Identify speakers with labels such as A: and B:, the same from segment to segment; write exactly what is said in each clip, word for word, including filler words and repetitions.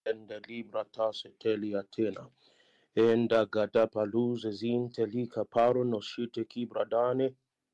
A: the libra tase teliatena. Enda gadapaluz zintelika paro no shite kibradane.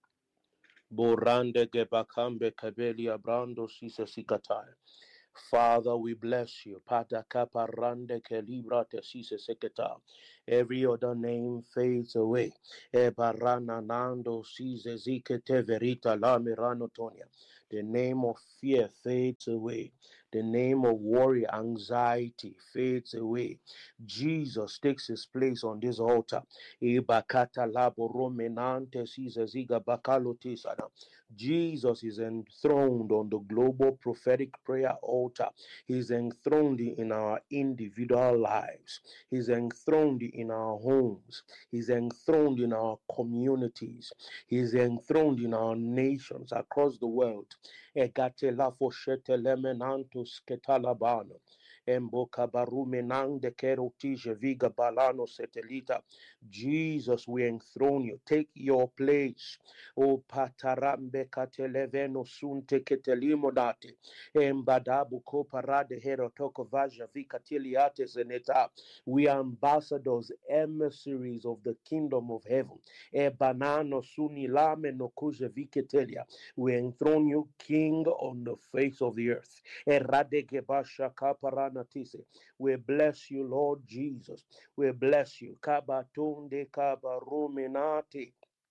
A: Borande gebakambe kabelia brando sisa sikatai. Father, we bless you. Pata kaparande kelibra tesise seketa. Every other name fades away. Ebarana nando size zikete verita la mirano tonia. The name of fear fades away. The name of worry, anxiety fades away. Jesus takes his place on this altar. Ebakata labo romenante size ziga bakalo tisana. Jesus is enthroned on the global prophetic prayer altar. He's enthroned in our individual lives. He's enthroned in our homes. He's enthroned in our communities. He's enthroned in our nations across the world. Egatela foshete lemenantus ketalabano. Emboka barumenande kerotije viga balano setelita. Jesus, we enthrone you. Take your place. O patarambe kateleveno sunte ketelimo date. Embadabu ko parade herotoko vaja vikatiliate zeneta. We are ambassadors, emissaries of the kingdom of heaven. E banano suni lame no kuje viketelia. We enthrone you, King on the face of the earth. E radeke basha kaparanatise. We bless you, Lord Jesus. We bless you. Kabatunde kabarumenate.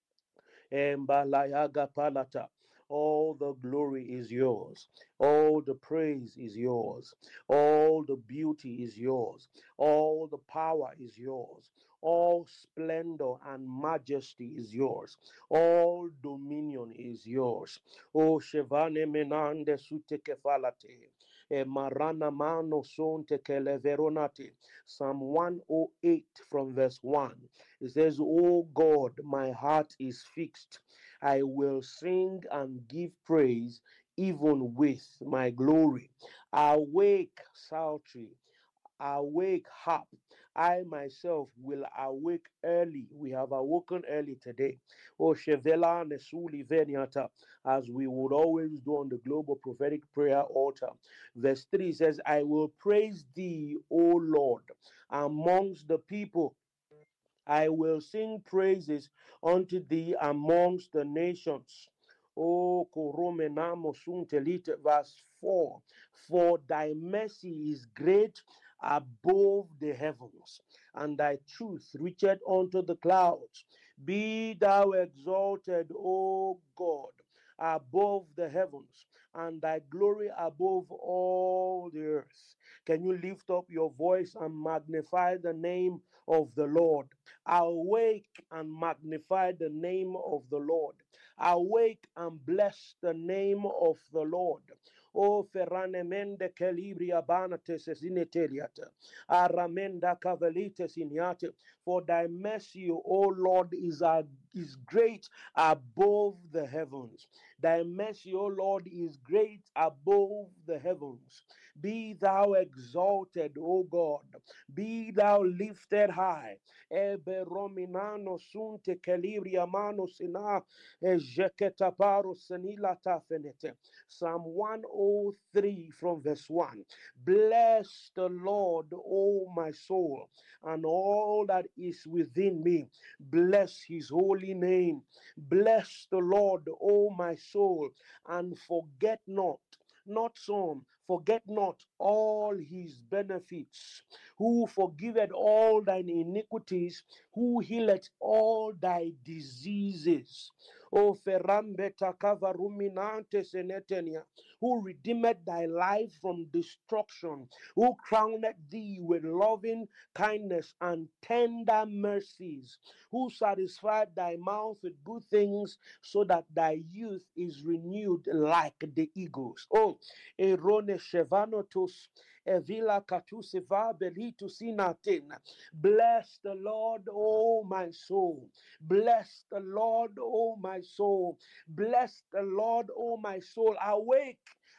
A: Embalayaga palata. All the glory is yours. All the praise is yours. All the beauty is yours. All the power is yours. All splendor and majesty is yours. All dominion is yours. O Shevane menande sute kefalate. E marana mano sonte keleveronate. Psalm one oh eight from verse one. It says, "O God, my heart is fixed. I will sing and give praise even with my glory. Awake, psaltery. Awake, harp. I myself will awake early." We have awoken early today. O Shevela Nesuli Veniata, as we would always do on the global prophetic prayer altar. Verse three says, "I will praise thee, O Lord, amongst the people. I will sing praises unto thee amongst the nations." Oh, Koromenamo Suntelite, verse four. "For thy mercy is great above the heavens, and thy truth reacheth unto the clouds. Be thou exalted, O God, above the heavens, and thy glory above all the earth." Can you lift up your voice and magnify the name of the Lord? Awake and magnify the name of the Lord. Awake and bless the name of the Lord. O ferrane mende calibria banates ineteliata. Aramenda cavalites iniate. "For thy mercy, O Lord, is, a, is great above the heavens. Thy mercy, O Lord, is great above the heavens. Be thou exalted, O God. Be thou lifted high. Ebe rominano sunte calibria mano sina ejeketaparo senila tafenete." Psalm one oh three from verse one. "Bless the Lord, O my soul, and all that is within me. Bless his holy name. Bless the Lord, O my soul, and forget not." Not some, "forget not all his benefits, who forgiveth all thine iniquities, who healeth all thy diseases." O ferrambeta cavaruminante senetenia, "who redeemed thy life from destruction, who crowned thee with loving kindness and tender mercies, who satisfied thy mouth with good things, so that thy youth is renewed like the eagles." Oh, erone chevanotus evila katuseva belitus inaten. Bless the Lord, O my soul. Bless the Lord, O my soul. Bless the Lord, O my soul. Awake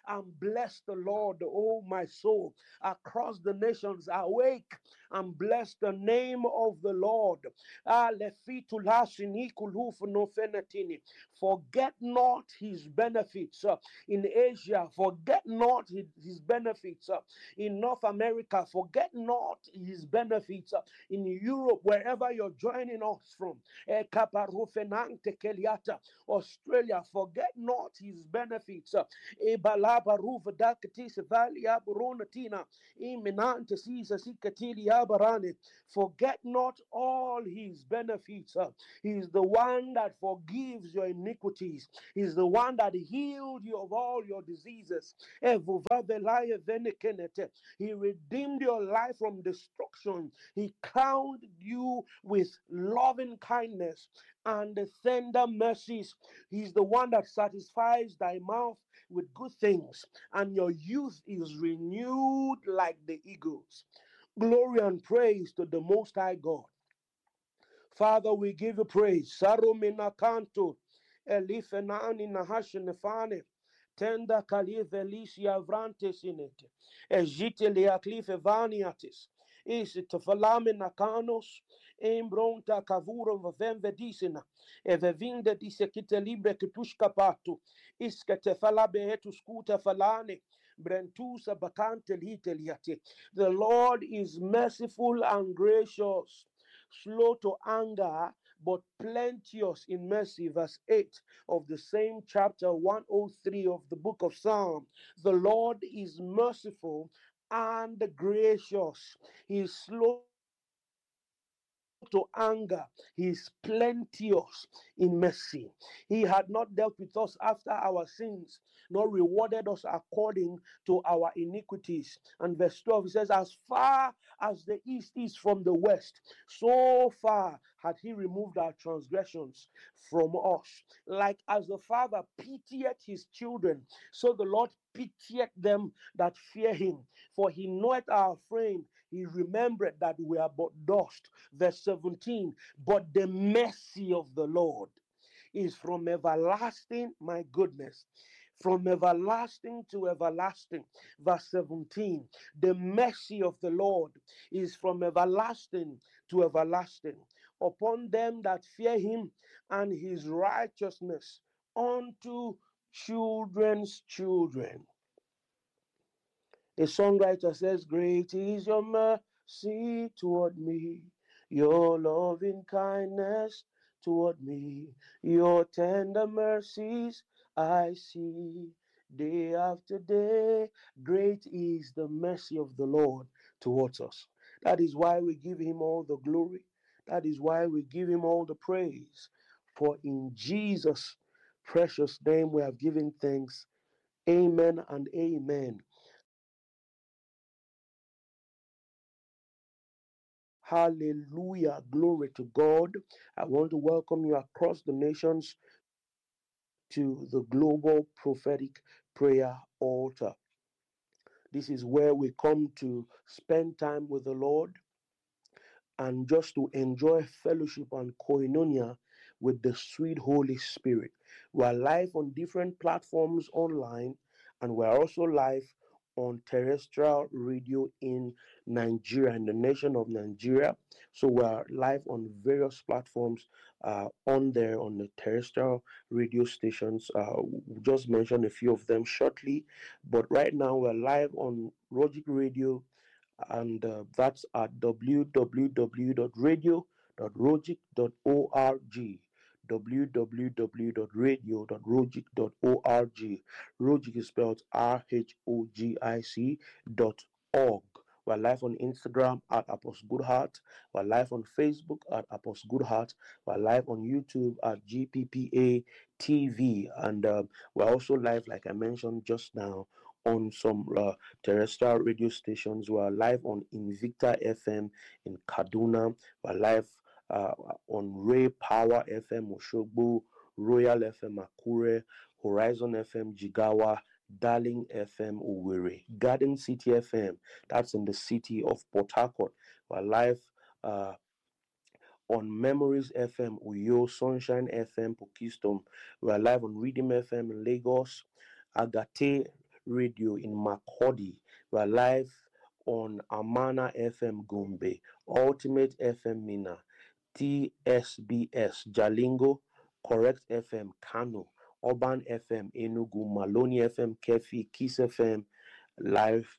A: and bless the Lord, oh my soul. Across the nations, awake and bless the name of the Lord. Ah, lefitulashini kulufenofenatini. Forget not his benefits uh, in Asia. Forget not his, his benefits uh, in North America. Forget not his benefits uh, in Europe, wherever you're joining us from. Eh, kaparufenante keliata, Australia. Forget not his benefits. uh, Ebalabaruvadakatis valia buronatina, iminante sisa sikatili abarane. Forget not all his benefits. uh, He is the one that forgives your iniquities. He is the one that healed you of all your diseases. Evuvavelaya venekenete. He redeemed your life from destruction. He crowned you with loving kindness and tender mercies. He's the one that satisfies thy mouth with good things, and your youth is renewed like the eagles. Glory and praise to the Most High God. Father, we give you praise. Saromina kanto, elifenani nahashinefane, tenda kalivelisia vrantes inete, ejite leaklife vaniatis, isitofalame nakanos, embronta kavuro vavemvedisina, evevinde disekite libre kitushka patu, iskete falabe etus kuta falane, brentusa bakante liteliate. The Lord is merciful and gracious, slow to anger, but plenteous in mercy. Verse eight of the same chapter one oh three of the book of Psalms. The Lord is merciful and gracious. He is slow to anger. He is plenteous in mercy. He had not dealt with us after our sins, nor rewarded us according to our iniquities. And verse twelve, he says, as far as the east is from the west, so far had he removed our transgressions from us. Like as the Father pitieth his children, so the Lord pitieth them that fear him. For he knoweth our frame, he remembered that we are but dust. Verse seventeen, but the mercy of the Lord is from everlasting, my goodness, from everlasting to everlasting. Verse seventeen, the mercy of the Lord is from everlasting to everlasting upon them that fear him, and his righteousness unto children's children. A songwriter says, great is your mercy toward me, your loving kindness toward me, your tender mercies I see day after day. Great is the mercy of the Lord towards us. That is why we give him all the glory. That is why we give him all the praise. For in Jesus' precious name we have given thanks. Amen and amen. Hallelujah. Glory to God. I want to welcome you across the nations to the Global Prophetic Prayer Altar. This is where we come to spend time with the Lord and just to enjoy fellowship and koinonia with the sweet Holy Spirit. We're live on different platforms online, and we're also live on terrestrial radio in Nigeria, in the nation of Nigeria. So we're live on various platforms uh, on there, on the terrestrial radio stations. Uh, we'll just mention a few of them shortly. But right now we're live on Rogic Radio, and uh, that's at w w w dot radio dot rogic dot org. w w w dot radio dot rogic dot org. Rogic is spelled R H O G I C dot org. We're live on Instagram at Apostle Goodheart. We're live on Facebook at Apostle Goodheart. We're live on YouTube at G P P A T V. And uh, we're also live, like I mentioned just now, on some uh, terrestrial radio stations. We are live on Invicta F M in Kaduna. We are live uh, on Ray Power F M Oshogbo, Royal F M Akure, Horizon F M Jigawa, Darling F M Owerri, Garden City F M, that's in the city of Port Harcourt. We are live uh, on Memories F M Uyo, Sunshine F M Pokistom. We are live on Rhythm F M in Lagos, Agate Radio in Makodi. We are live on Amana F M Gombe, Ultimate F M Mina, T S B S Jalingo, Correct F M Kano, Urban F M Enugu, Maloney F M Kefi, Kiss F M live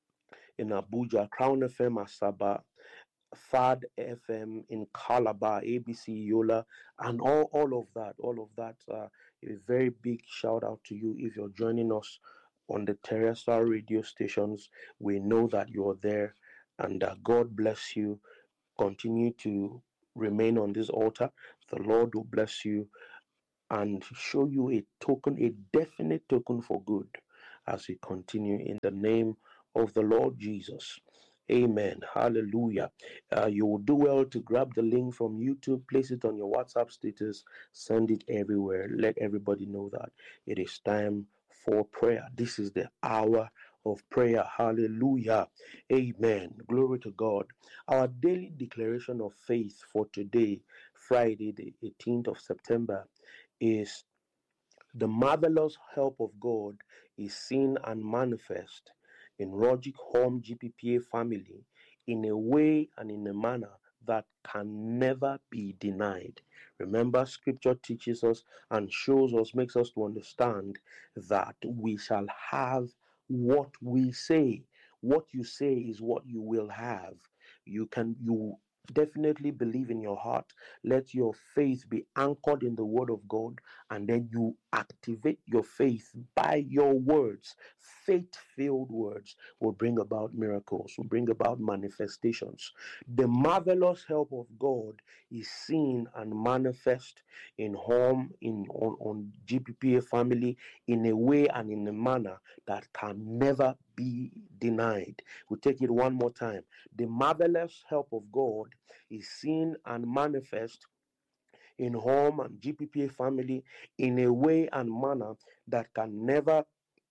A: in Abuja, Crown F M Asaba, F A D F M in Calabar, A B C Yola, and all, all of that, all of that. Uh, a very big shout out to you if you're joining us on the terrestrial radio stations. We know that you're there, and uh, God bless you. Continue to remain on this altar. The Lord will bless you and show you a token, a definite token for good as we continue in the name of the Lord Jesus. Amen. Hallelujah. Uh, you will do well to grab the link from YouTube, place it on your WhatsApp status, send it everywhere. Let everybody know that it is time for prayer. This is the hour of prayer. Hallelujah. Amen. Glory to God. Our daily declaration of faith for today, Friday, the eighteenth of September, is the marvelous help of God is seen and manifest in Rogic Home G P P A family in a way and in a manner that can never be denied. Remember, scripture teaches us and shows us, makes us to understand that we shall have what we say. What you say is what you will have. You can, you definitely believe in your heart. Let your faith be anchored in the word of God, and then you activate your faith by your words. Faith-filled words will bring about miracles, will bring about manifestations. The marvelous help of God is seen and manifest in home, in on, on G P P A family, in a way and in a manner that can never be denied. We'll take it one more time. The marvelous help of God is seen and manifest in home and G P P A family in a way and manner that can never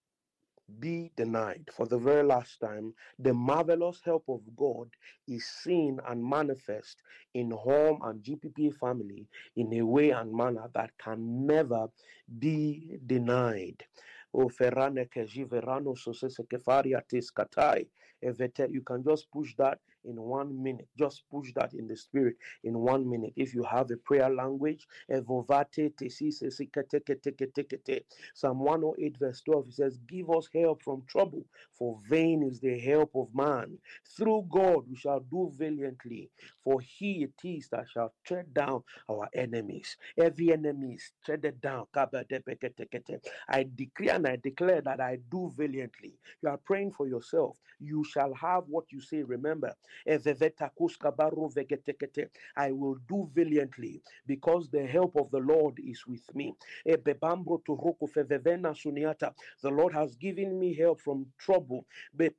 A: be denied. For the very last time, the marvelous help of God is seen and manifest in home and G P P A family in a way and manner that can never be denied. Oh, Ferrane Kejiverano Sosese Kefaria Tiskatai. You can just push that in one minute. Just push that in the spirit in one minute. If you have a prayer language, Psalm one oh eight verse twelve, it says, give us help from trouble, for vain is the help of man. Through God we shall do valiantly, for he it is that shall tread down our enemies. Every enemy is treaded down. I decree and I declare that I do valiantly. You are praying for yourself. You shall have what you say. Remember, I will do valiantly because the help of the Lord is with me. The Lord has given me help from trouble. The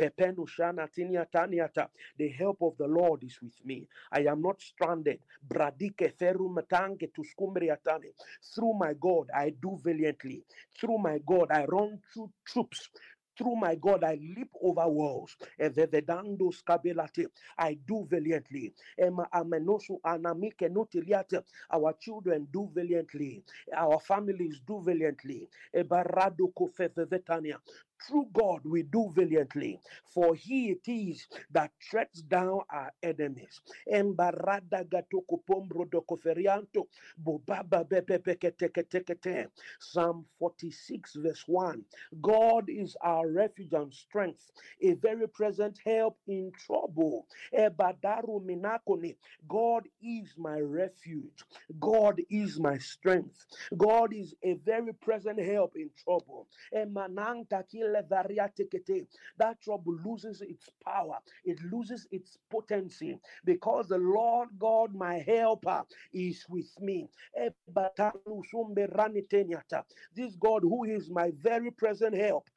A: help of the Lord is with me. I am not stranded. Through my God, I do valiantly. Through my God, I run through troops. Through my God, I leap over walls. I do valiantly. Our children do valiantly. Our families do valiantly. Through God, we do valiantly, for he it is that treads down our enemies. Psalm forty-six, verse one. God is our refuge and strength, a very present help in trouble. God is my refuge. God is my strength. God is a very present help in trouble. That trouble loses its power, it loses its potency, because the Lord God, my helper, is with me. This God who is my very present help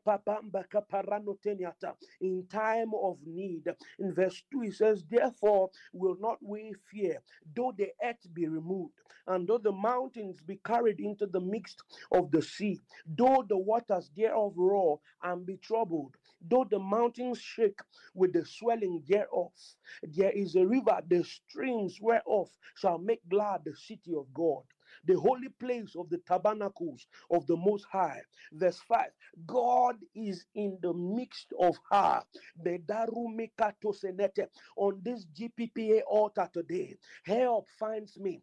A: in time of need. In verse two, he says, therefore will not we fear, though the earth be removed, and though the mountains be carried into the midst of the sea, though the waters thereof roar and be troubled, though the mountains shake with the swelling thereof. There is a river, the streams whereof shall make glad the city of God, the holy place of the tabernacles of the Most High. Verse five, God is in the midst of her. On this G P P A altar today, help finds me.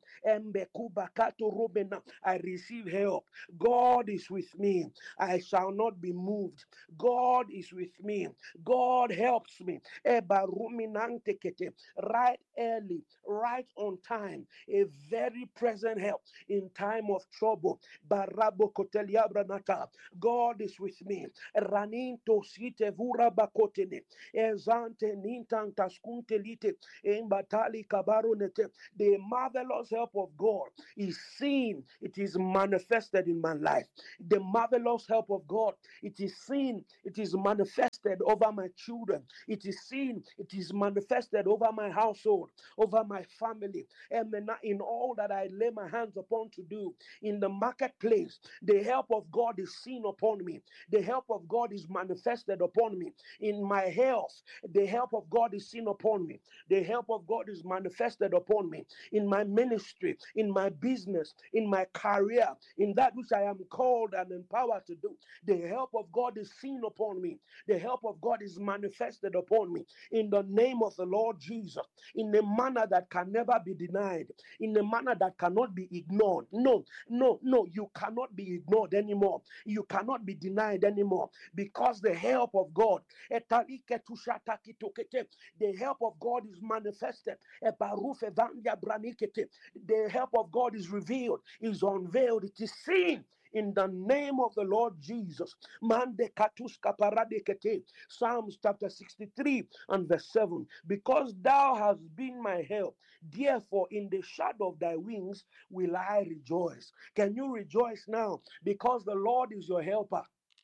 A: I receive help. God is with me. I shall not be moved. God is with me. God helps me. Right early, right on time, a very present help in time of trouble. God is with me. Raninto site vura bakotene. Ezante nintan taskunte lite. Embatali kabaronete. The marvelous help of God is seen. It is manifested in my life. The marvelous help of God, it is seen. It is manifested over my children. It is seen. It is manifested over my household, over my family, and in all that I lay my hands upon to do. In the marketplace, the help of God is seen upon me. The help of God is manifested upon me. In my health, the help of God is seen upon me. The help of God is manifested upon me. In my ministry, in my business, in my career, in that which I am called and empowered to do, the help of God is seen upon me. The help of God is manifested upon me. In the name of the Lord Jesus, in a manner that can never be denied, in a manner that cannot be ignored. No, no, no, you cannot be ignored anymore. You cannot be denied anymore, because the help of God, the help of God is manifested. The help of God is revealed, is unveiled, it is seen. In the name of the Lord Jesus. Mande katuska paradekete. Psalms chapter sixty-three and verse seven. Because thou hast been my help, therefore in the shadow of thy wings will I rejoice. Can you rejoice now? Because the Lord is your helper.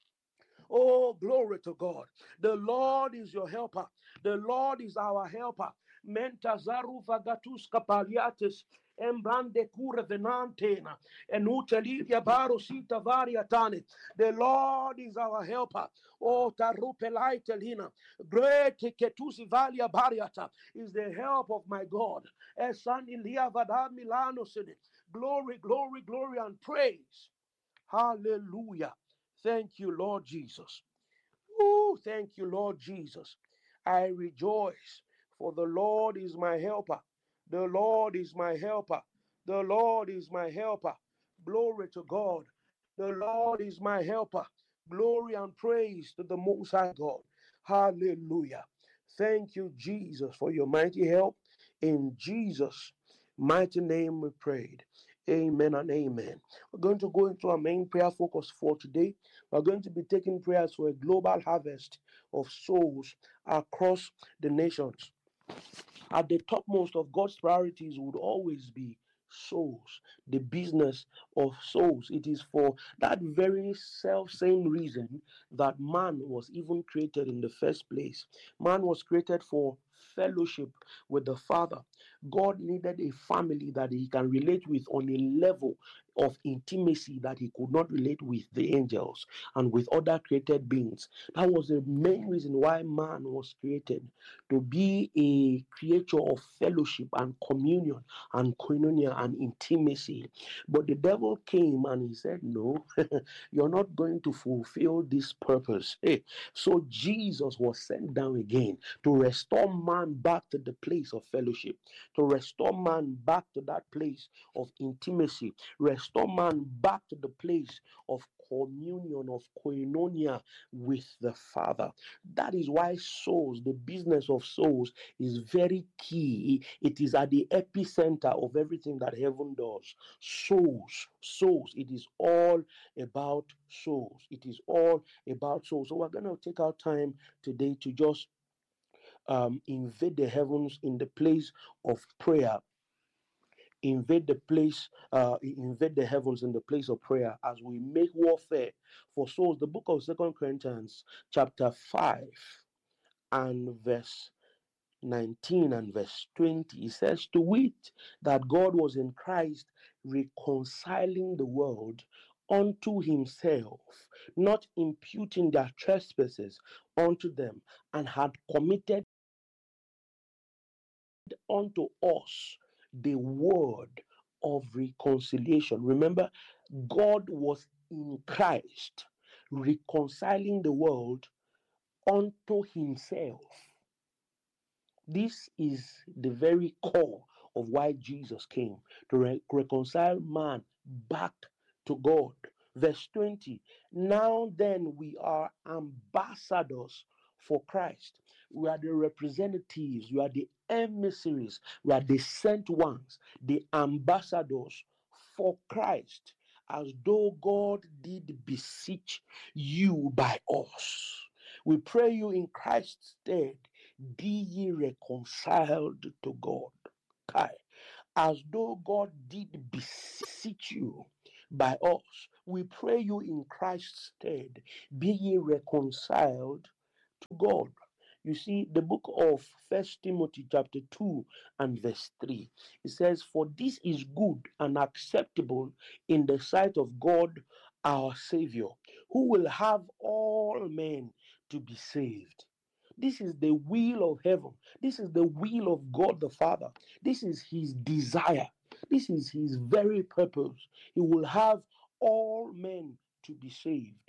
A: Oh, glory to God. The Lord is your helper. The Lord is our helper. Mentazaru vagatus kapaliatis. Embande cure venantena. Enutelidia barosita variatane. The Lord is our helper. Oh, tarupelaitelina. Great ketusi valia bariata is the help of my God. Esan ilia vada milanosene. Glory, glory, glory, and praise. Hallelujah. Thank you, Lord Jesus. Oh, thank you, Lord Jesus. I rejoice, for the Lord is my helper. The Lord is my helper. The Lord is my helper. Glory to God. The Lord is my helper. Glory and praise to the Most High God. Hallelujah. Thank you, Jesus, for your mighty help. In Jesus' mighty name we prayed. Amen and amen. We're going to go into our main prayer focus for today. We're going to be taking prayers for a global harvest of souls across the nations. At the topmost of God's priorities would always be souls, the business of souls. It is for that very self-same reason that man was even created in the first place. Man was created for fellowship with the Father. God needed a family that he can relate with on a level of intimacy that he could not relate with the angels and with other created beings. That was the main reason why man was created, to be a creature of fellowship and communion and koinonia and intimacy. But the devil came and he said, no, you're not going to fulfill this purpose. Hey, so Jesus was sent down again to restore man back to the place of fellowship, to restore man back to that place of intimacy, restore man back to the place of communion, of koinonia with the Father. That is why souls, the business of souls, is very key. It is at the epicenter of everything that heaven does. Souls, souls. It is all about souls. It is all about souls. So we're going to take our time today to just um, invade the heavens in the place of prayer. Invade the place, uh, invade the heavens in the place of prayer as we make warfare for souls. The book of Second Corinthians, chapter five, and verse nineteen and verse twenty, it says, to wit, that God was in Christ reconciling the world unto himself, not imputing their trespasses unto them, and had committed unto us the word of reconciliation. Remember, God was in Christ reconciling the world unto himself. This is the very core of why Jesus came, to re- reconcile man back to God. Verse twenty, now then we are ambassadors for Christ. We are the representatives, we are the emissaries, we are the sent ones, the ambassadors for Christ, as though God did beseech you by us. We pray you in Christ's stead, be ye reconciled to God. Kai. As though God did beseech you by us, we pray you in Christ's stead, be ye reconciled to God. You see, the book of First Timothy chapter two and verse three, it says, for this is good and acceptable in the sight of God our Savior, who will have all men to be saved. This is the will of heaven. This is the will of God the Father. This is his desire. This is his very purpose. He will have all men to be saved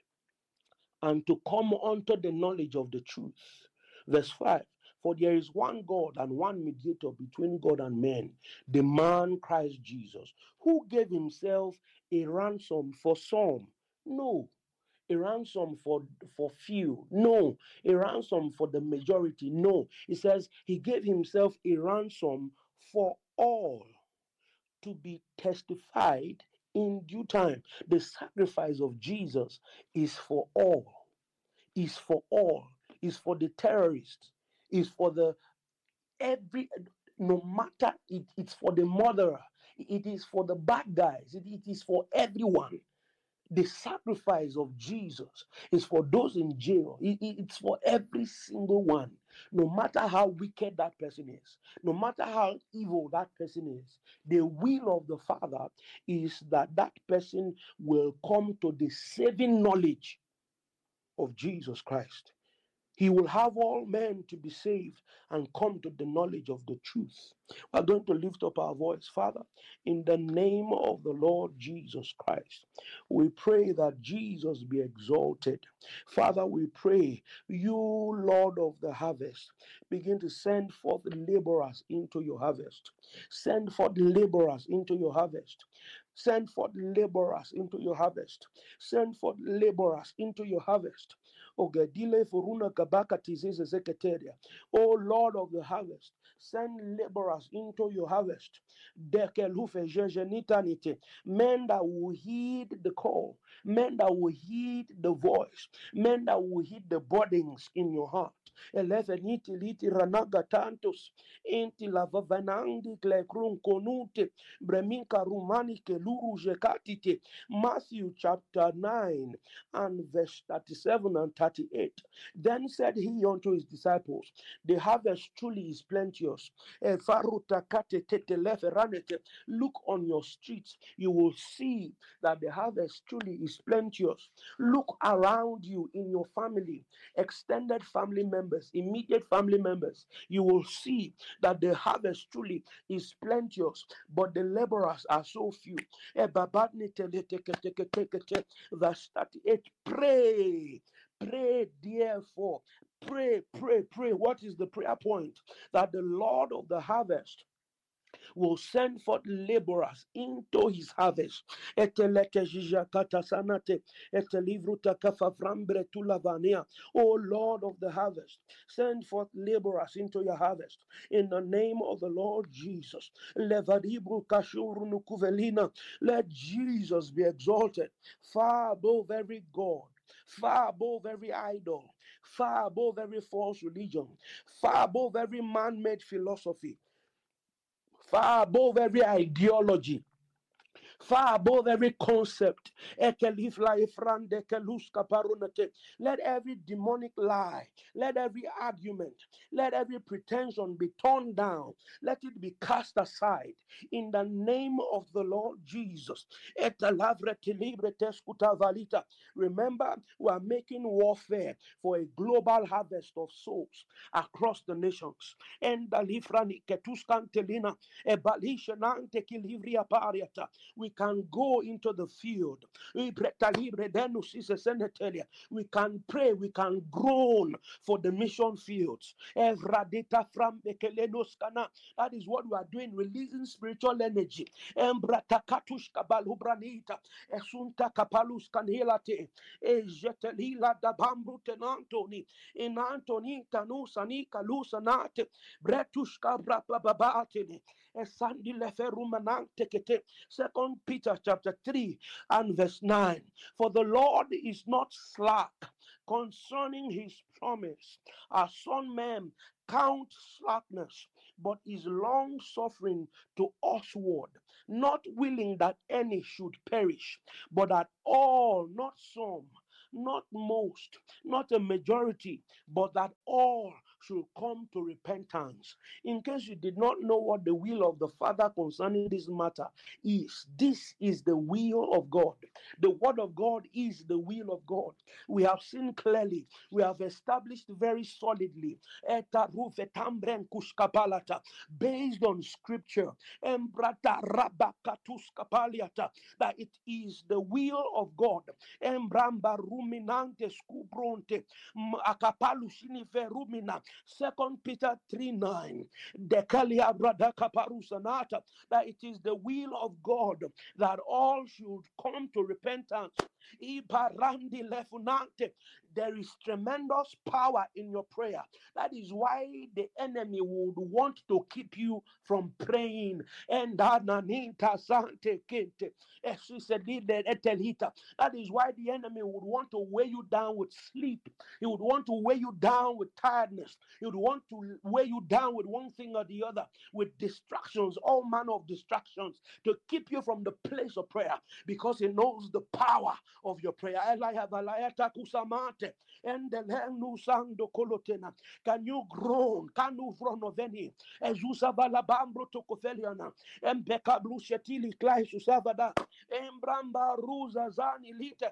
A: and to come unto the knowledge of the truth. Verse five, for there is one God and one mediator between God and men, the man Christ Jesus, who gave himself a ransom for some. No. A ransom for, for few. No. A ransom for the majority. No. It says he gave himself a ransom for all, to be testified in due time. The sacrifice of Jesus is for all. Is for all. Is for the terrorists. Is for the every, no matter, it, it's for the murderer. It is for the bad guys. It, it is for everyone. The sacrifice of Jesus is for those in jail. It, it, it's for every single one. No matter how wicked that person is, no matter how evil that person is, the will of the Father is that that person will come to the saving knowledge of Jesus Christ. He will have all men to be saved and come to the knowledge of the truth. We're going to lift up our voice. Father, in the name of the Lord Jesus Christ, we pray that Jesus be exalted. Father, we pray, you, Lord of the harvest, begin to send forth laborers into your harvest. Send forth laborers into your harvest. Send forth laborers into your harvest. Send forth laborers into your harvest. Ogedile furuna kabaka tizeze zeketeria. O Lord of the harvest, send laborers into your harvest. Dekelufe jejenitanite. Men that will heed the call. Men that will heed the voice. Men that will heed the burdens in your heart. Eleveniti liti ranaga tantos. Inti lavavanandi klekrun konute. Breminka rumani keluru jekatite. Matthew chapter nine and verse thirty-seven and thirty-eight. Then said he unto his disciples, the harvest truly is plenteous. Look on your streets, you will see that the harvest truly is plenteous. Look around you in your family, extended family members, immediate family members. You will see that the harvest truly is plenteous, but the laborers are so few. Verse thirty-eight, pray, pray therefore, pray, pray, pray. What is the prayer point? That the Lord of the harvest will send forth laborers into his harvest. Oh Lord of the harvest, send forth laborers into your harvest in the name of the Lord Jesus. Let Jesus be exalted far above every God, far above every idol, far above every false religion, far above every man-made philosophy, far above every ideology, far above every concept. Ekelifla efrande keluska parunate. Let every demonic lie, let every argument, let every pretension be torn down. Let it be cast aside in the name of the Lord Jesus. Remember, we are making warfare for a global harvest of souls across the nations. And the Lifrani Ketuskan Telina, Ebalishanante Kilivria Pariata. We can go into the field. We can pray, we can groan for the mission fields. That is what we are doing, releasing spiritual energy. Esunta kapalus kanhelate ejetelila da bambu tenantoni in Antoni tanusani kalusanate bretushka brapababatini esandi leferumanante kete. Second Peter chapter three and verse nine. For the Lord is not slack concerning his promise, as some men count slackness, but is long suffering to usward, not willing that any should perish, but that all, not some, not most, not a majority, but that all should come to repentance. In case you did not know what the will of the Father concerning this matter is, this is the will of God. The word of God is the will of God. We have seen clearly, we have established very solidly, based on scripture, that it is the will of God. Second Peter three nine, that it is the will of God that all should come to repentance. There is tremendous power in your prayer. That is why the enemy would want to keep you from praying. And that is why the enemy would want to weigh you down with sleep. He would want to weigh you down with tiredness. He would want to weigh you down with one thing or the other, with distractions, all manner of distractions, to keep you from the place of prayer, because he knows the power of your prayer. Can you groan? Can you groan of any? Ezusa balabambro tokofeliana. Embeka blushetili klai susavada. Embramba ruza zani lite.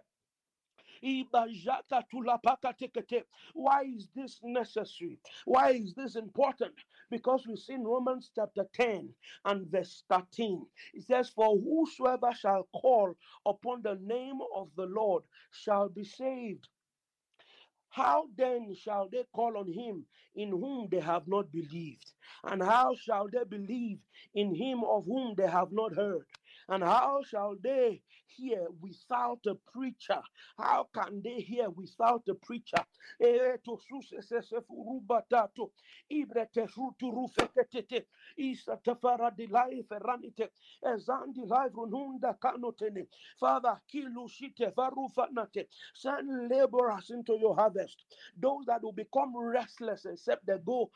A: Why is this necessary? Why is this important? Because we see in Romans chapter ten and verse thirteen. It says, for whosoever shall call upon the name of the Lord shall be saved. How then shall they call on him in whom they have not believed? And how shall they believe in him of whom they have not heard? And how shall they hear without a preacher? How can they hear without a preacher? Father, send laborers into your harvest, those that will become restless except they go.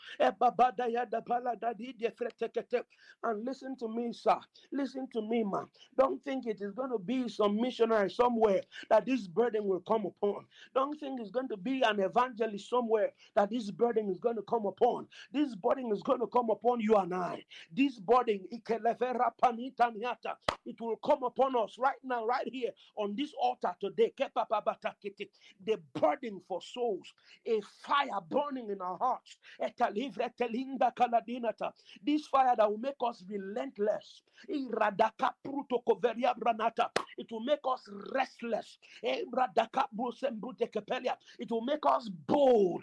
A: And listen to me, sir. Listen to me, man. Don't think it is going to be some missionary somewhere that this burden will come upon. Don't think it's going to be an evangelist somewhere that this burden is going to come upon. This burden is going to come upon you and I. This burden, it will come upon us right now, right here on this altar today. The burden for souls, a fire burning in our hearts. This fire that will make us relentless. It will make us restless. It will make us bold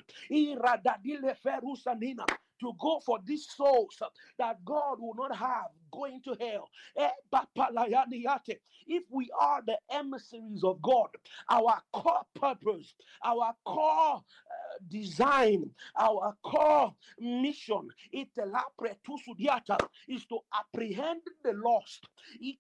A: to go for these souls that God will not have going to hell. If we are the emissaries of God, our core purpose, our core uh, design, our core mission is to apprehend the lost, is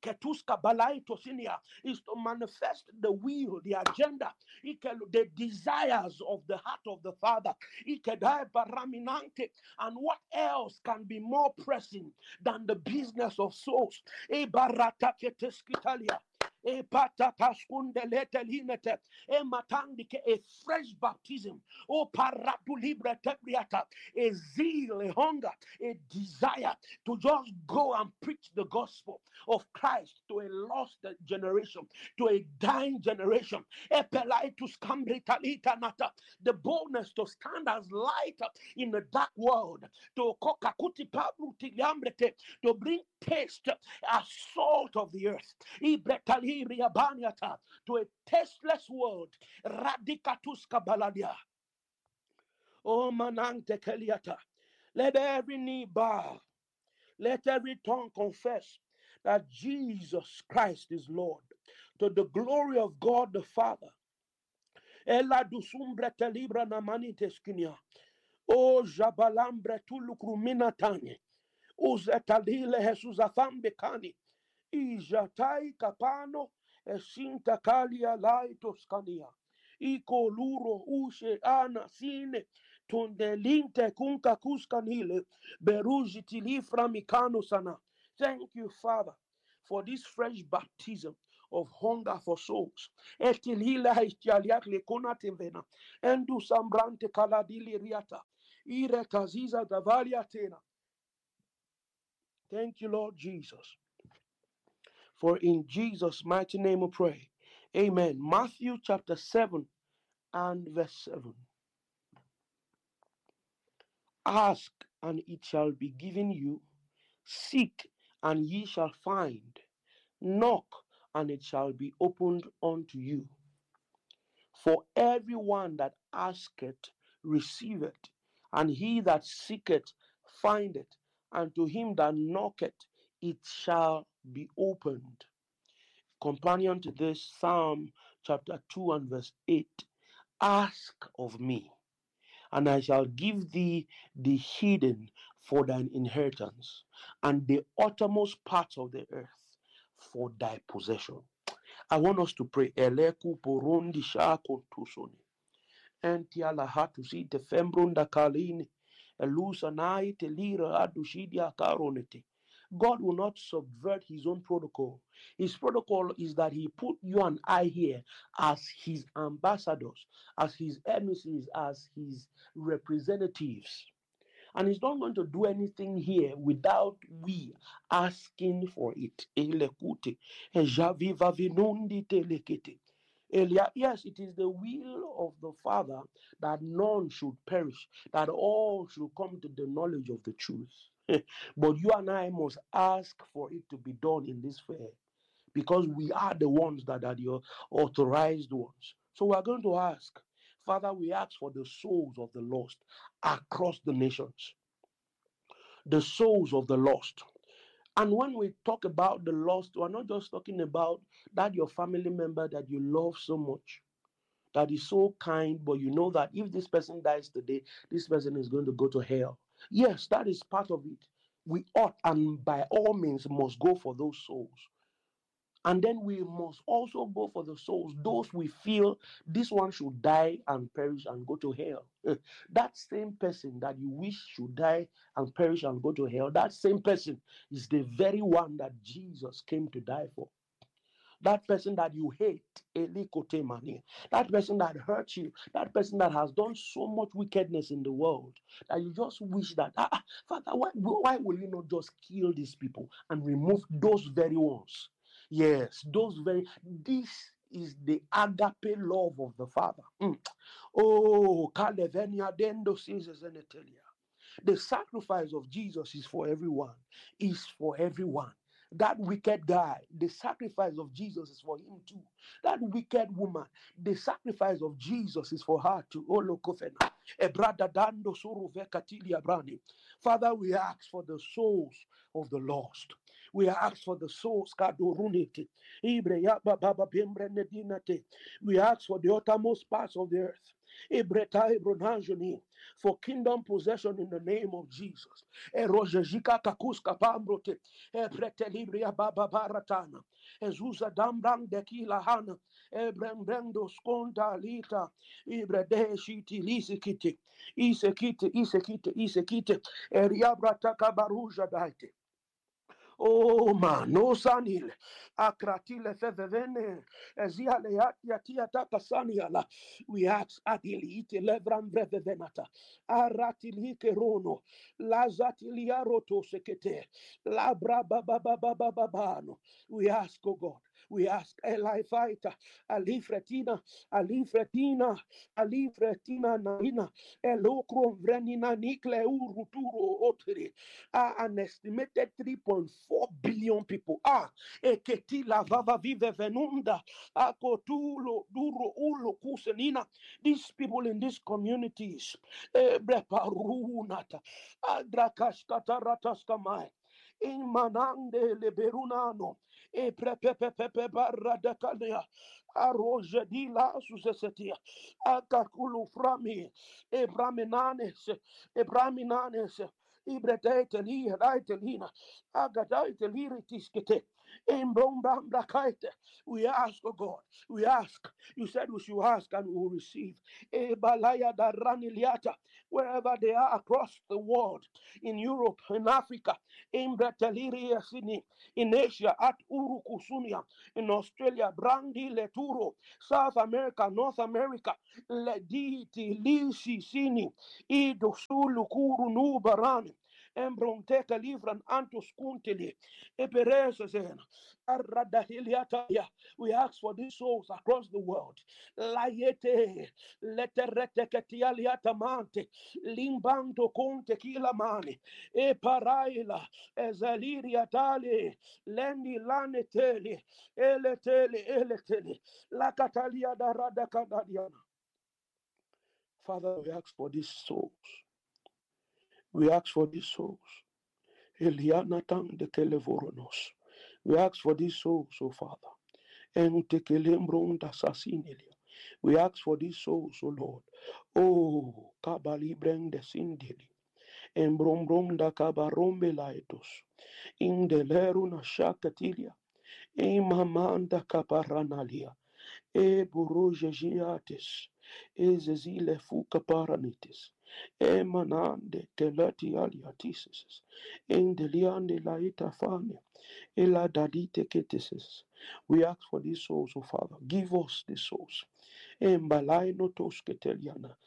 A: to manifest the will, the agenda, the desires of the heart of the Father, And what else can be more pressing than the business of souls? E barata keteskitalia. E patataskundeletelinete. E matandike. A fresh baptism. O paratu libre tebriata. A zeal, a hunger, a desire to just go and preach the gospel of Christ to a lost generation, to a dying generation. Epelaitus cambritalita nata. The boldness to stand as light in the dark world, to kokakuti pabruti lambrete, to bring taste as salt of the earth, Ibretaliria baniata, to a tasteless world, radikatus kabaladia. Oh manante keliata. Let every knee bow, let every tongue confess that Jesus Christ is Lord, to the glory of God the Father. Ela dusumbrete libra namanite skinia. O jabalambre tulucruminatani. Uzetalile Jesusafambekani. Ijatai capano esinta kalia laitoscania. Iko luro ushe ana sine tundelinte kunka kuskanile beruji tilifra mikano sana. Thank you, Father, for this fresh baptism of hunger for souls. Etilila histialiak lekona tevena. Endu sambrante kaladili riata. Ire kaziza davalia tena. Thank you, Lord Jesus. For in Jesus' mighty name we pray. Amen. Matthew chapter seven and verse seven. Ask and it shall be given you. Seek and ye shall find. Knock and it shall be opened unto you. For everyone that asketh receiveth, and he that seeketh findeth, and to him that knocketh it shall be opened. Companion to this, Psalm chapter two and verse eight. Ask of me, and I shall give thee the hidden for thine inheritance, and the uttermost parts of the earth for thy possession. I want us to pray. Eleku porondi shakontusoni. Entia lahatu si te fembrunda kalini. Elusa nai te lira adushidia karonete. God will not subvert his own protocol. His protocol is that he put you and I here as his ambassadors, as his emissaries, as his representatives. And he's not going to do anything here without we asking for it. Yes, it is the will of the Father that none should perish, that all should come to the knowledge of the truth. But you and I must ask for it to be done in this fair, because we are the ones that are the authorized ones. So we are going to ask, Father, we ask for the souls of the lost across the nations. The souls of the lost. And when we talk about the lost, we're not just talking about that your family member that you love so much, that is so kind, but you know that if this person dies today, this person is going to go to hell. Yes, that is part of it. We ought and by all means must go for those souls. And then we must also go for the souls, those we feel this one should die and perish and go to hell. That same person that you wish should die and perish and go to hell, that same person is the very one that Jesus came to die for. That person that you hate, that person that hurts you, that person that has done so much wickedness in the world, that you just wish that, ah, Father, why, why will you not just kill these people and remove those very ones? Yes, those very, this is the agape love of the Father. Mm. Oh, Kalevenia Dendo Caesar. The sacrifice of Jesus is for everyone, is for everyone. That wicked guy, the sacrifice of Jesus is for him too. That wicked woman, the sacrifice of Jesus is for her too. Father, we ask for the souls of the lost. We ask for the souls. Kaduruniti. Ibre ya baba bimbre nedinate. We ask for the uttermost parts of the earth. Ibreta ibronanjoni. For kingdom possession in the name of Jesus. Erojejika kakuska pambrote. Ebrete libria baba baratana. Ezuza dambrang dekila hana. Ebrembrendo skonda lita. Ibrede shiti lisikiti. Isekite, isekite, isekite. Eriabrata kabaruja daite. Oh man, no sanil. Akratile fevevene. Eziale yatia taka saniala. We ask adili ite levram brevevenata. Aratili kerono. Lazatiliaroto sekete. Labra babababababano. We ask, oh God. We ask Elifaita, Alifretina, Alifretina, Alifretina Naina, Elokron Vrenina Nikle Uruturo Otri. Ah, an estimated three point four billion people. Ah, Eketila Vava Vive Venunda, Akotulo, Duro Ulo Kusenina. These people in these communities, Ebreparunata, Adrakashkatarataskamae. In manande liberunano e prepepepepe baradakalia aroje di la susesetia akakulu frami e braminanes e braminanes ibretete li raitelina agadaite liritiskete in brombrakaite. We ask, oh God, we ask. You said we should ask and we will receive. E balaya da raniliata, wherever they are across the world, in Europe, in Africa, in Breteliria Sydney, in Asia, at Urukusunia, in Australia, Brandi Leturo, South America, North America, Lediti Lisi Sini, Idosulu Kuru Nubarani. Embronteka livran antus kuntili eperesezen arradahiliataya. We ask for these souls across the world. Layete letereteketialiatamante limbando conte kilamani e paraila ezaliria tale lendi laneteli eleteli eleteli la catalia da radakadadiana. Father, we ask for these souls. We ask for these souls. Elianatan de Kelevoronos. We ask for these souls, O Father. And Tekelembron d'Assasinelia. We ask for these souls, O Lord. Oh, Kabalibreng de Sindeli. Embrombrom da Kabarombe Laetos. In the Leruna Shakatilia. Imamanda Kaparanalia. E Burojagiates. E Zezile Fuka Paranitis. Emanande telati aliatises, endeliande laita fane, ela dadite keteses. We ask for these souls, O Father. Give us these souls. Embalai notos keteliana.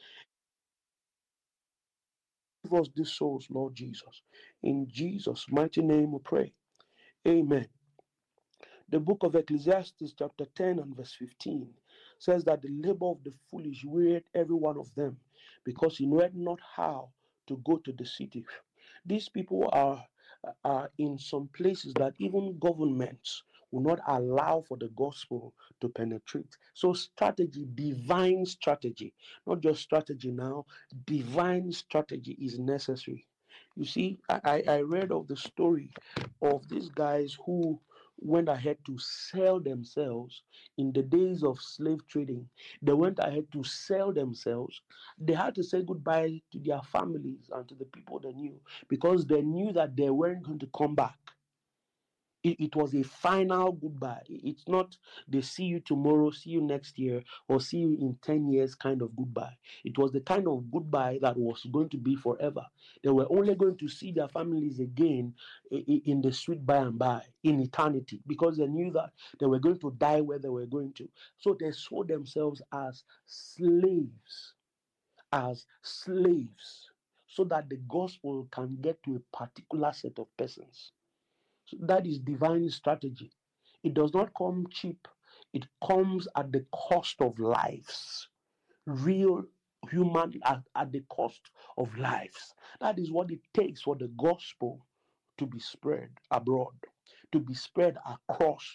A: Give us these souls, Lord Jesus. In Jesus' mighty name we pray. Amen. The book of Ecclesiastes chapter ten and verse fifteen says that the labor of the foolish wearied every one of them, because he knew not how to go to the city. These people are, are in some places that even governments will not allow for the gospel to penetrate. So strategy, divine strategy, not just strategy now, divine strategy is necessary. You see, I, I read of the story of these guys who went ahead to sell themselves in the days of slave trading. They went ahead to sell themselves. They had to say goodbye to their families and to the people they knew because they knew that they weren't going to come back. It, it was a final goodbye. It's not they see you tomorrow, see you next year, or see you in ten years kind of goodbye. It was the kind of goodbye that was going to be forever. They were only going to see their families again in the sweet by and by, in eternity, because they knew that they were going to die where they were going to. So they saw themselves as slaves, as slaves, so that the gospel can get to a particular set of persons. So that is divine strategy. It does not come cheap. It comes at the cost of lives. Real human at, at the cost of lives. That is what it takes for the gospel to be spread abroad, to be spread across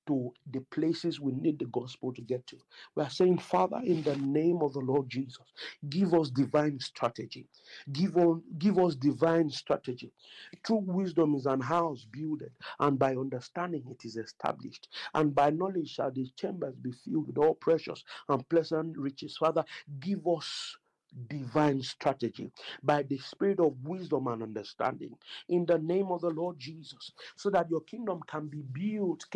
A: to the places we need the gospel to get to. We are saying, Father, in the name of the Lord Jesus, give us divine strategy. Give, on, give us divine strategy. True wisdom is an house builded, and by understanding it is established. And by knowledge shall the chambers be filled with all precious and pleasant riches. Father, give us divine strategy by the spirit of wisdom and understanding in the name of the Lord Jesus, so that your kingdom can be built.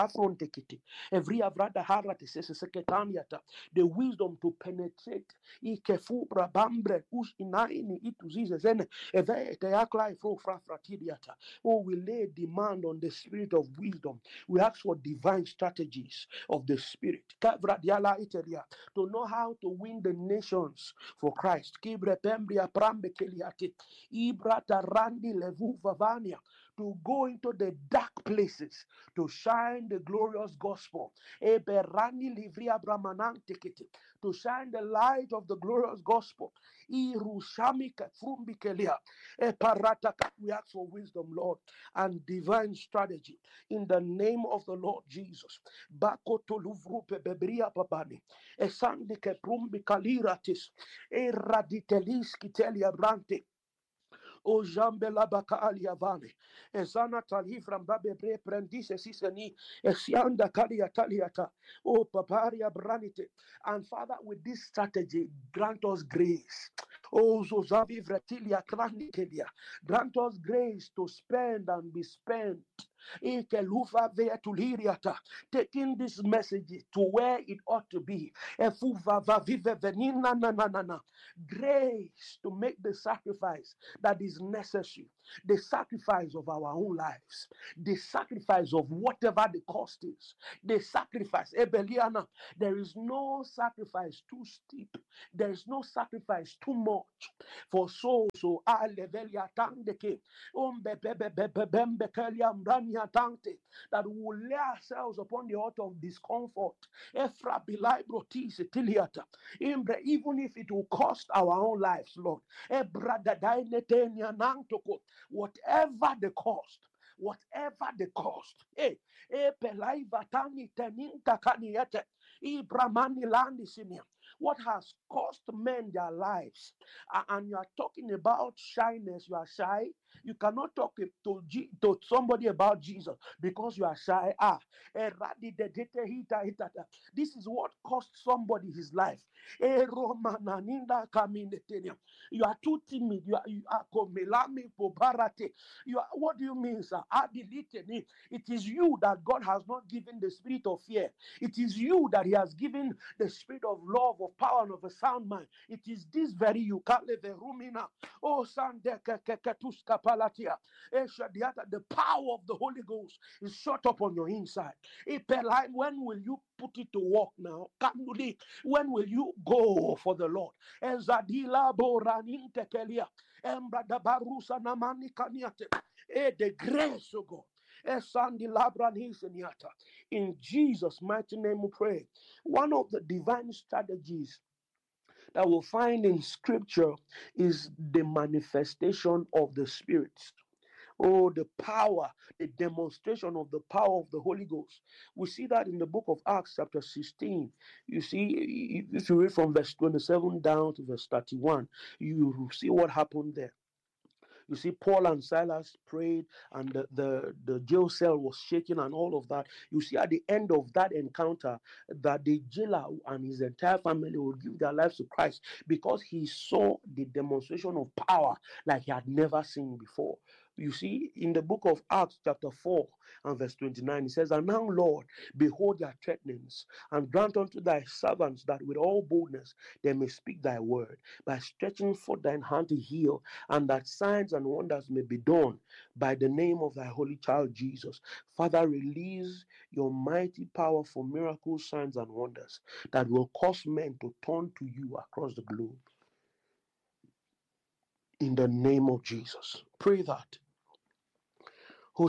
A: Every avrada harate seseketaniata, the wisdom to penetrate ikefubra bambre us inaini ituzizezene eve teaklai fro frafratidiata. Oh, we lay demand on the spirit of wisdom. We ask for divine strategies of the spirit Kavradiala iteria, to know how to win the nations for Christ. Kibre pembria prambe keliati, ibrata randi levu vavania, to go into the dark places to shine the glorious gospel. Eberani livria bramanantekiti, to shine the light of the glorious gospel. Irushamika frumbikelia, eparataka. We ask for wisdom, Lord, and divine strategy in the name of the Lord Jesus. Bakoto luvrupe bebria babani, esandike prumbi kaliratis, eraditelis kitelia brante. O jambe la baka aliavane, ezana talivram babe bre prendise siseni, esianda kalia taliata, o paparia branite. And Father, with this strategy, grant us grace. Oh, Zozavi Vretilia Kranikelia, grant us grace to spend and be spent. Ikelufa vea tuliriata, taking this message to where it ought to be. Efuva va vive venina na na na na. Grace to make the sacrifice that is necessary, the sacrifice of our own lives, the sacrifice of whatever the cost is, the sacrifice. Ebeliana, there is no sacrifice too steep, there is no sacrifice too much for souls. So I levelia tandeke, umbe bebe bebe bembe keliam brania tante, that we will lay ourselves upon the altar of discomfort. Efra bilai brotise tiliata, imbre, even if it will cost our own lives, Lord. Whatever the cost, whatever the cost. Eh, eh, pelai vatani teninta kaniete, ibramani landi simia. What has cost men their lives? A- And you are talking about shyness. You are shy. You cannot talk to, G- to somebody about Jesus because you are shy. Ah, eh, radi de dete hita hitata. This is what cost somebody his life. Eh, romananinda kaminetenia. You are too timid. You are, you are komelami pobarate. You are, what do you mean, sir? Adiliteni. It is you that God has not given the spirit of fear. It is you that He has given the spirit of love, of power, and of a sound mind. It is this very you. Rumina. Oh, Sande Keketuska Palatia. The power of the Holy Ghost is shut up on your inside. When will you put it to work now? When will you go for the Lord? Ezadila boranin tekelia, embrada barusa namani kaniate. Eh, the grace of God. Esandi labranhiseniata. In Jesus' mighty name we pray. One of the divine strategies that we'll find in scripture is the manifestation of the Spirit. Oh, the power, the demonstration of the power of the Holy Ghost. We see that in the book of Acts, chapter sixteen. You see, if you read from verse twenty-seven down to verse thirty-one, you see what happened there. You see, Paul and Silas prayed, and the, the, the jail cell was shaking and all of that. You see, at the end of that encounter, that the jailer and his entire family would give their lives to Christ because he saw the demonstration of power like he had never seen before. You see, in the book of Acts, chapter four and verse twenty-nine, it says, "And now, Lord, behold their threatenings, and grant unto thy servants that with all boldness they may speak thy word, by stretching forth thine hand to heal, and that signs and wonders may be done by the name of thy holy child Jesus." Father, release your mighty power for miracles, signs, and wonders that will cause men to turn to you across the globe. In the name of Jesus. Pray that. We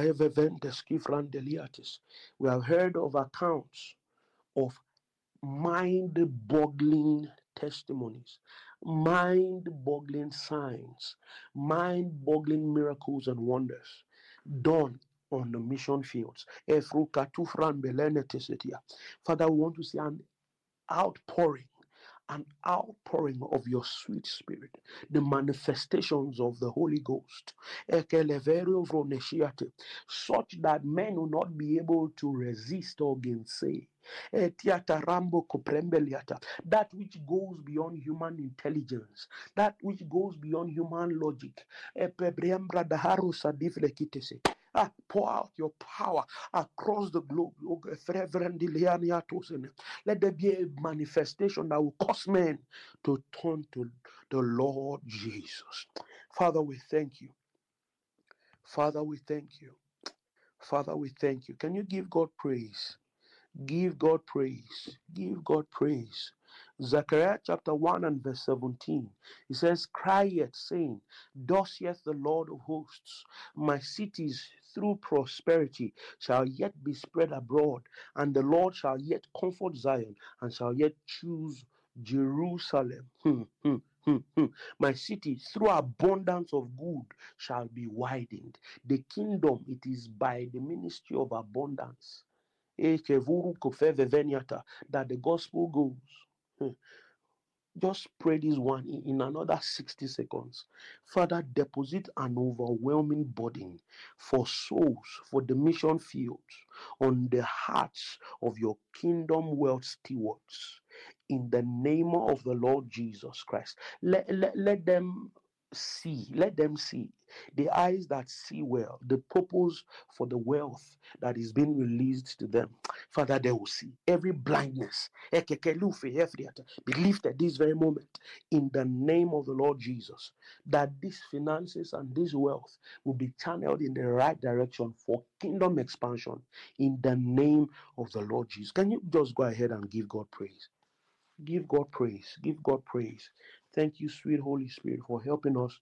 A: have heard of accounts of mind-boggling testimonies, mind-boggling signs, mind-boggling miracles and wonders done on the mission fields. Father, we want to see an outpouring, an outpouring of your sweet spirit, the manifestations of the Holy Ghost, such that men will not be able to resist or gainsay. That which goes beyond human intelligence, that which goes beyond human logic. Ah, pour out your power across the globe. Let there be a manifestation that will cause men to turn to the Lord Jesus. Father, we thank you. Father, we thank you. Father, we thank you. Can you give God praise? Give God praise. Give God praise. Zechariah chapter one and verse seventeen. It says, cry yet, saying, thus saith the Lord of hosts, my cities through prosperity shall yet be spread abroad, and the Lord shall yet comfort Zion, and shall yet choose Jerusalem. Hmm, hmm, hmm, hmm. My city through abundance of good shall be widened. The kingdom, it is by the ministry of abundance that the gospel goes. Just pray this one in, in another sixty seconds. Father, deposit an overwhelming burden for souls, for the mission fields, on the hearts of your kingdom wealth stewards. In the name of the Lord Jesus Christ. Let, let, let them see, let them see, the eyes that see well, the purpose for the wealth that is being released to them. Father, they will see every blindness be lifted this very moment in the name of the Lord Jesus, that these finances and this wealth will be channeled in the right direction for kingdom expansion in the name of the Lord Jesus. Can you just go ahead and give God praise? Give God praise. Give God praise. Thank you, sweet Holy Spirit, for helping us